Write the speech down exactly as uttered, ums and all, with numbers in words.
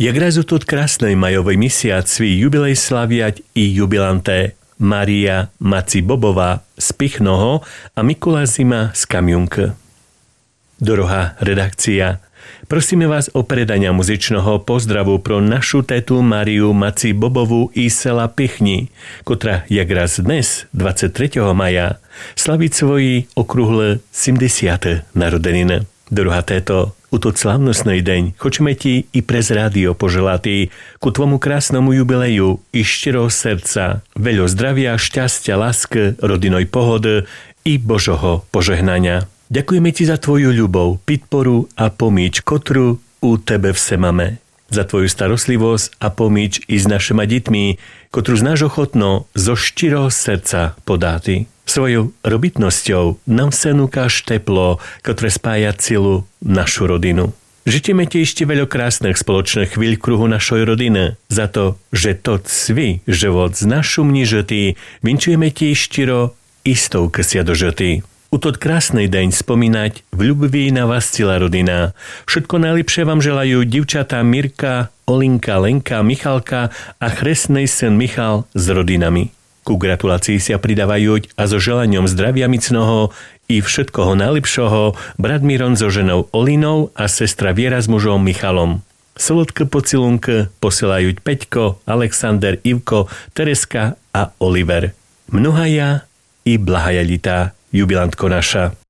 Jak razu тут krásnej majovej mesiaci jubilej slaviať i jubilanté Mária Maci Bobová z Pichnoho a Mikula Zima z Kamiunky. Dorohá redakcia, prosíme vás o predania muzičného pozdravu pro našu tetu Máriu Maci Bobovú i sela Pichni, kotra jak raz dnes, dvadsiateho tretieho maja, slaviť svoji okrúhle sedemdesiate narodeniny. Dorohá této, u to slavnostnej deň, chočme ti i prez rádio poželatý ku tvomu krásnomu jubileju i štiro srdca, veľo zdravia, šťastia, lásky, rodinoj pohody i Božoho požehnania. Ďakujeme ti za tvoju ľubov, podporu a pomíč, kotru u tebe vse máme. Za tvoju starostlivosť a pomíč i s našimi deťmi, kotru znáš ochotno zo štiro srdca podáty. Svojou robitnosťou nám sa núkáš teplo, ktoré spája celú našu rodinu. Žitíme ti ešte veľa krásnych spoločných chvíľ kruhu našej rodiny. Za to, že to svý život z našu mnižetý, vinčujeme ti štiro istou ksia dožetý. U tot krásnej deň spomínať v ľubvi na vás celá rodina. Všetko najlepšie vám želajú divčatá Mirka, Olinka, Lenka, Michalka a chresnej syn Michal s rodinami. Ku gratulácii sa pridávajú a so želaním zdravia micnoho i všetkoho najlepšoho brat Miron so ženou Olinou a sestra Viera s mužom Michalom. Solodké pocilunky posielajú Peťko, Alexander, Ivko, Tereska a Oliver. Mnohaja i blahaja litá, jubilantko naša.